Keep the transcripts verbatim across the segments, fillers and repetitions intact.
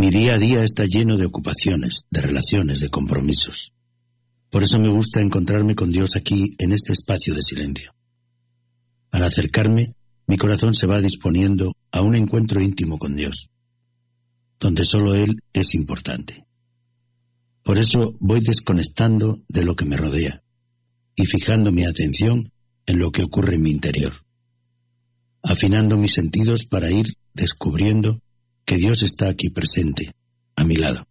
Mi día a día está lleno de ocupaciones, de relaciones, de compromisos. Por eso me gusta encontrarme con Dios aquí, en este espacio de silencio. Al acercarme, mi corazón se va disponiendo a un encuentro íntimo con Dios, donde solo Él es importante. Por eso voy desconectando de lo que me rodea y fijando mi atención en lo que ocurre en mi interior, afinando mis sentidos para ir descubriendo que Dios está aquí presente, a mi lado.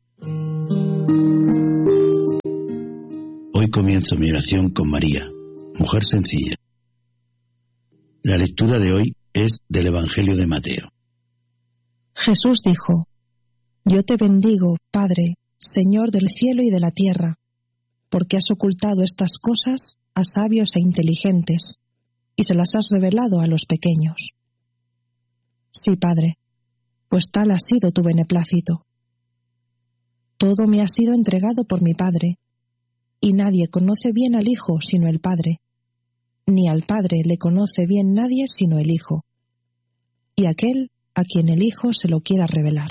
Hoy comienzo mi oración con María, mujer sencilla. La lectura de hoy es del Evangelio de Mateo. Jesús dijo: Yo te bendigo, Padre, Señor del cielo y de la tierra, porque has ocultado estas cosas a sabios e inteligentes, y se las has revelado a los pequeños. Sí, Padre, pues tal ha sido tu beneplácito. Todo me ha sido entregado por mi Padre, y nadie conoce bien al Hijo sino el Padre, ni al Padre le conoce bien nadie sino el Hijo, y aquel a quien el Hijo se lo quiera revelar.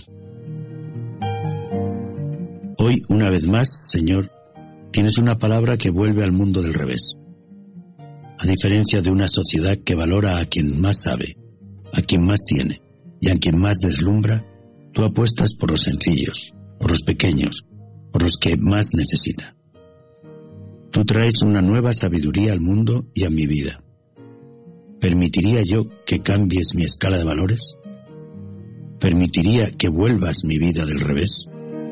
Hoy, una vez más, Señor, tienes una palabra que vuelve al mundo del revés. A diferencia de una sociedad que valora a quien más sabe, a quien más tiene y a quien más deslumbra, tú apuestas por los sencillos, por los pequeños, por los que más necesitan. Tú traes una nueva sabiduría al mundo y a mi vida. ¿Permitiría yo que cambies mi escala de valores? ¿Permitiría que vuelvas mi vida del revés?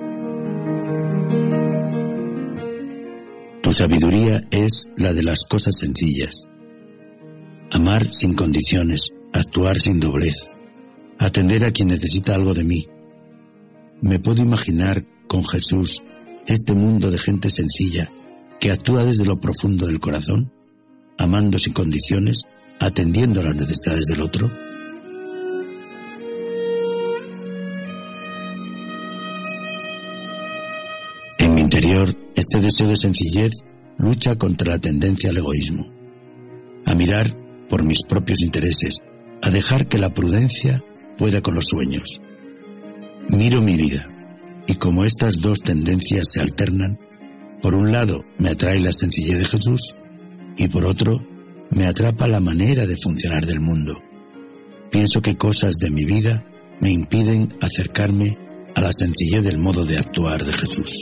Tu sabiduría es la de las cosas sencillas. Amar sin condiciones, actuar sin doblez, atender a quien necesita algo de mí. Me puedo imaginar con Jesús este mundo de gente sencilla que actúa desde lo profundo del corazón, amando sin condiciones, atendiendo a las necesidades del otro. En mi interior, este deseo de sencillez lucha contra la tendencia al egoísmo, a mirar por mis propios intereses, a dejar que la prudencia pueda con los sueños. Miro mi vida, y como estas dos tendencias se alternan, por un lado me atrae la sencillez de Jesús, y por otro me atrapa la manera de funcionar del mundo. Pienso que cosas de mi vida me impiden acercarme a la sencillez del modo de actuar de Jesús.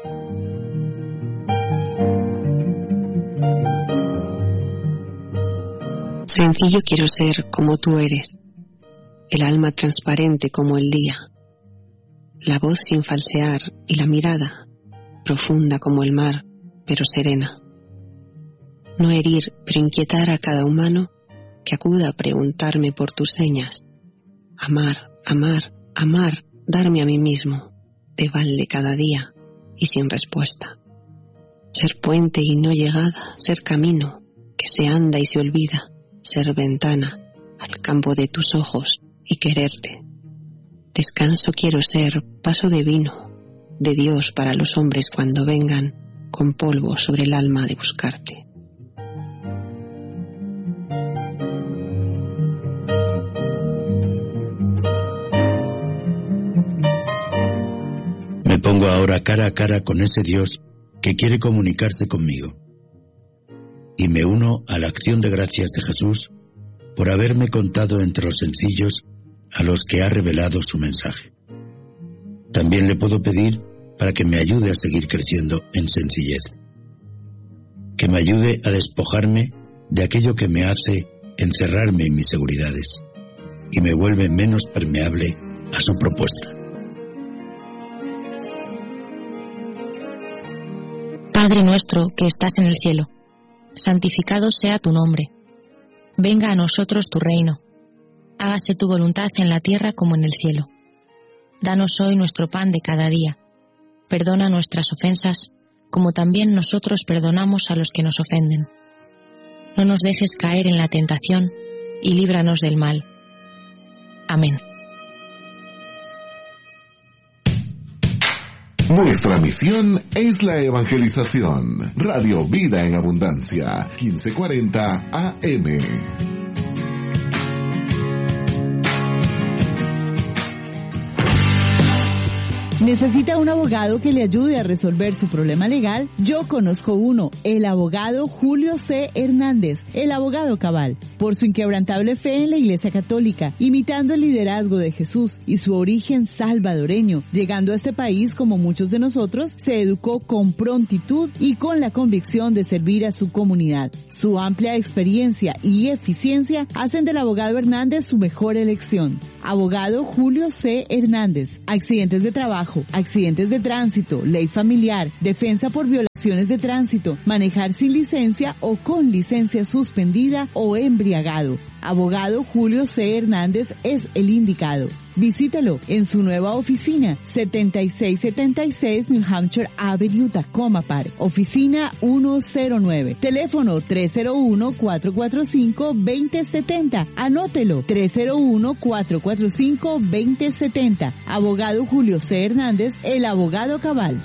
Sencillo quiero ser como tú eres, el alma transparente como el día, la voz sin falsear y la mirada profunda como el mar, pero serena. No herir, pero inquietar a cada humano que acuda a preguntarme por tus señas. Amar, amar, amar, darme a mí mismo, de balde cada día y sin respuesta. Ser puente y no llegada, ser camino que se anda y se olvida, ser ventana al campo de tus ojos y quererte. Descanso quiero ser, paso de vino, de Dios para los hombres cuando vengan con polvo sobre el alma de buscarte. Me pongo ahora cara a cara con ese Dios que quiere comunicarse conmigo, y me uno a la acción de gracias de Jesús por haberme contado entre los sencillos a los que ha revelado su mensaje. También le puedo pedir para que me ayude a seguir creciendo en sencillez, que me ayude a despojarme de aquello que me hace encerrarme en mis seguridades y me vuelve menos permeable a su propuesta. Padre nuestro que estás en el cielo, santificado sea tu nombre. Venga a nosotros tu reino. Hágase tu voluntad en la tierra como en el cielo. Danos hoy nuestro pan de cada día. Perdona nuestras ofensas, como también nosotros perdonamos a los que nos ofenden. No nos dejes caer en la tentación, y líbranos del mal. Amén. Nuestra misión es la evangelización. Radio Vida en Abundancia, quince cuarenta A M. ¿Necesita un abogado que le ayude a resolver su problema legal? Yo conozco uno, el abogado Julio C. Hernández, el abogado cabal. Por su inquebrantable fe en la Iglesia Católica, imitando el liderazgo de Jesús y su origen salvadoreño, llegando a este país como muchos de nosotros, se educó con prontitud y con la convicción de servir a su comunidad. Su amplia experiencia y eficiencia hacen del abogado Hernández su mejor elección. Abogado Julio C. Hernández. Accidentes de trabajo, accidentes de tránsito, ley familiar, defensa por violaciones de tránsito, manejar sin licencia o con licencia suspendida o embriagado. Abogado Julio C. Hernández es el indicado. Visítelo en su nueva oficina, setenta y seis setenta y seis New Hampshire Avenue, Tacoma Park. Oficina ciento nueve. Teléfono tres cero uno, cuatro cuatro cinco, dos cero siete cero. Anótelo, tres cero uno, cuatro cuatro cinco, dos cero siete cero. Abogado Julio C. Hernández, el abogado cabal.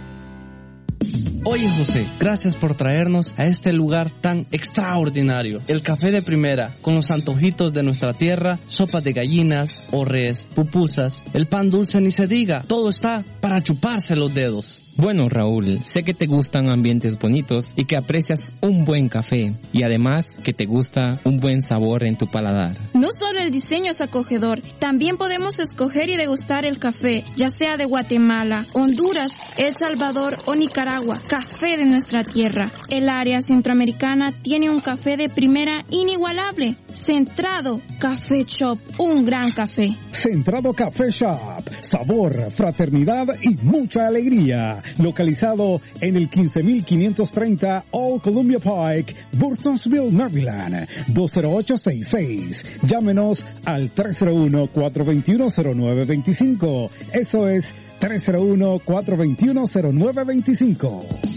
Oye José, gracias por traernos a este lugar tan extraordinario. El café de primera, con los antojitos de nuestra tierra, sopa de gallinas, o res, pupusas, el pan dulce ni se diga, todo está para chuparse los dedos. Bueno, Raúl, sé que te gustan ambientes bonitos y que aprecias un buen café y además que te gusta un buen sabor en tu paladar. No solo el diseño es acogedor, también podemos escoger y degustar el café, ya sea de Guatemala, Honduras, El Salvador o Nicaragua, café de nuestra tierra. El área centroamericana tiene un café de primera inigualable. Centrado Café Shop, un gran café. Centrado Café Shop, sabor, fraternidad y mucha alegría. Localizado en el quince mil quinientos treinta Old Columbia Pike, Burtonsville, Maryland, dos cero ocho seis seis. Llámenos al tres cero uno, cuatro dos uno, cero nueve dos cinco. Eso es tres cero uno, cuatro dos uno, cero nueve dos cinco.